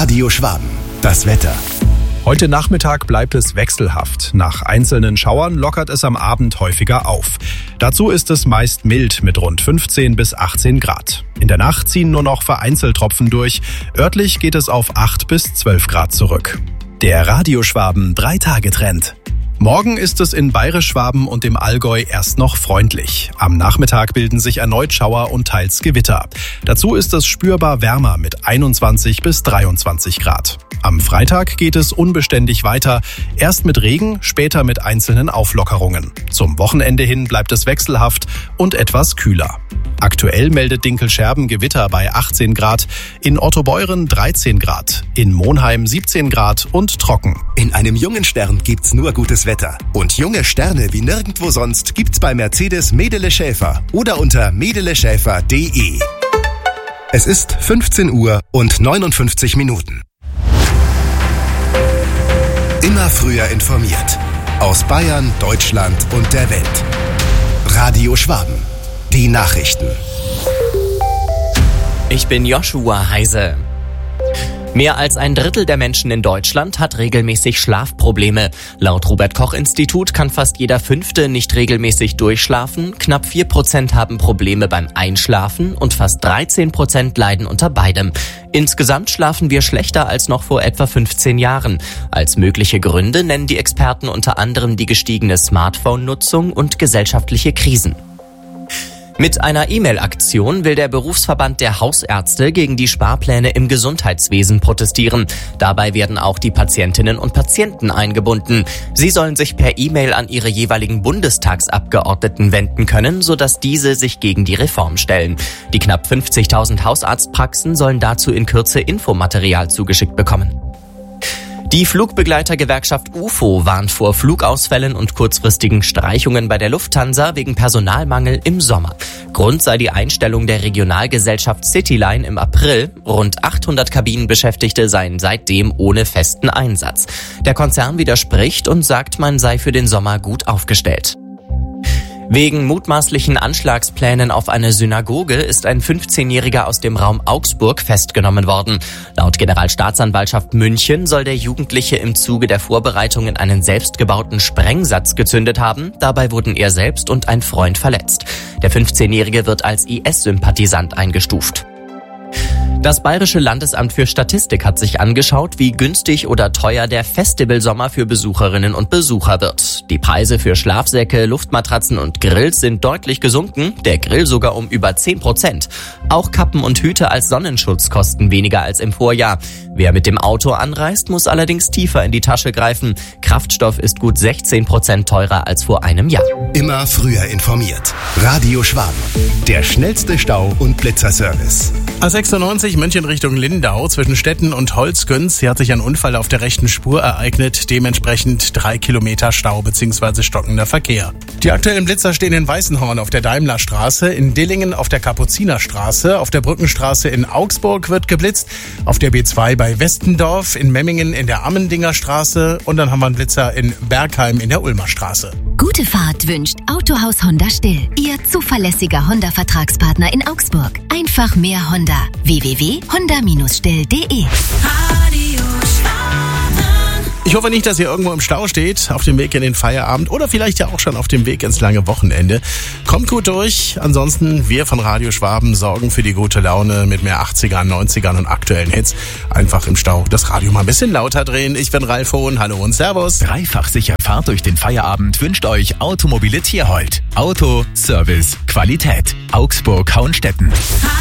Radio Schwaben. Das Wetter. Heute Nachmittag bleibt es wechselhaft. Nach einzelnen Schauern lockert es am Abend häufiger auf. Dazu ist es meist mild mit rund 15 bis 18 Grad. In der Nacht ziehen nur noch vereinzelt Tropfen durch. Örtlich geht es auf 8 bis 12 Grad zurück. Der Radio Schwaben 3-Tage-Trend. Morgen ist es in Bayerisch-Schwaben und im Allgäu erst noch freundlich. Am Nachmittag bilden sich erneut Schauer und teils Gewitter. Dazu ist es spürbar wärmer mit 21 bis 23 Grad. Am Freitag geht es unbeständig weiter, erst mit Regen, später mit einzelnen Auflockerungen. Zum Wochenende hin bleibt es wechselhaft und etwas kühler. Aktuell meldet Dinkelscherben Gewitter bei 18 Grad, in Ottobeuren 13 Grad, in Monheim 17 Grad und trocken. In einem jungen Stern gibt's nur gutes Wetter. Und junge Sterne wie nirgendwo sonst gibt's bei Mercedes Medele Schäfer oder unter medeleschäfer.de. Es ist 15 Uhr und 59 Minuten. Immer früher informiert. Aus Bayern, Deutschland und der Welt. Radio Schwaben. Die Nachrichten. Ich bin Joshua Heise. Mehr als ein Drittel der Menschen in Deutschland hat regelmäßig Schlafprobleme. Laut Robert-Koch-Institut kann fast jeder Fünfte nicht regelmäßig durchschlafen, knapp 4% haben Probleme beim Einschlafen und fast 13% leiden unter beidem. Insgesamt schlafen wir schlechter als noch vor etwa 15 Jahren. Als mögliche Gründe nennen die Experten unter anderem die gestiegene Smartphone-Nutzung und gesellschaftliche Krisen. Mit einer E-Mail-Aktion will der Berufsverband der Hausärzte gegen die Sparpläne im Gesundheitswesen protestieren. Dabei werden auch die Patientinnen und Patienten eingebunden. Sie sollen sich per E-Mail an ihre jeweiligen Bundestagsabgeordneten wenden können, sodass diese sich gegen die Reform stellen. Die knapp 50.000 Hausarztpraxen sollen dazu in Kürze Infomaterial zugeschickt bekommen. Die Flugbegleitergewerkschaft UFO warnt vor Flugausfällen und kurzfristigen Streichungen bei der Lufthansa wegen Personalmangel im Sommer. Grund sei die Einstellung der Regionalgesellschaft Cityline im April. Rund 800 Kabinenbeschäftigte seien seitdem ohne festen Einsatz. Der Konzern widerspricht und sagt, man sei für den Sommer gut aufgestellt. Wegen mutmaßlichen Anschlagsplänen auf eine Synagoge ist ein 15-Jähriger aus dem Raum Augsburg festgenommen worden. Laut Generalstaatsanwaltschaft München soll der Jugendliche im Zuge der Vorbereitungen einen selbstgebauten Sprengsatz gezündet haben. Dabei wurden er selbst und ein Freund verletzt. Der 15-Jährige wird als IS-Sympathisant eingestuft. Das Bayerische Landesamt für Statistik hat sich angeschaut, wie günstig oder teuer der Festivalsommer für Besucherinnen und Besucher wird. Die Preise für Schlafsäcke, Luftmatratzen und Grills sind deutlich gesunken, der Grill sogar um über 10%. Auch Kappen und Hüte als Sonnenschutz kosten weniger als im Vorjahr. Wer mit dem Auto anreist, muss allerdings tiefer in die Tasche greifen. Kraftstoff ist gut 16% teurer als vor einem Jahr. Immer früher informiert. Radio Schwaben. Der schnellste Stau- und Blitzerservice. A96 München Richtung Lindau zwischen Stetten und Holzgünz. Hier hat sich ein Unfall auf der rechten Spur ereignet. Dementsprechend 3 Kilometer Stau bzw. stockender Verkehr. Die aktuellen Blitzer stehen in Weißenhorn auf der Daimlerstraße, in Dillingen auf der Kapuzinerstraße, auf der Brückenstraße in Augsburg wird geblitzt, auf der B2 bei Westendorf, in Memmingen in der Ammendinger Straße und dann haben wir einen Blitzer in Bergheim in der Ulmer Straße. Gute Fahrt wünscht Autohaus Honda Still. Ihr zuverlässiger Honda-Vertragspartner in Augsburg. Einfach mehr Honda. www.honda-still.de. Ich hoffe nicht, dass ihr irgendwo im Stau steht, auf dem Weg in den Feierabend oder vielleicht ja auch schon auf dem Weg ins lange Wochenende. Kommt gut durch. Ansonsten, wir von Radio Schwaben sorgen für die gute Laune mit mehr 80ern, 90ern und aktuellen Hits. Einfach im Stau das Radio mal ein bisschen lauter drehen. Ich bin Ralf Hohn. Hallo und Servus. Dreifach sicher Fahrt durch den Feierabend wünscht euch Automobile Tierhold. Auto, Service, Qualität. Augsburg-Hauenstetten.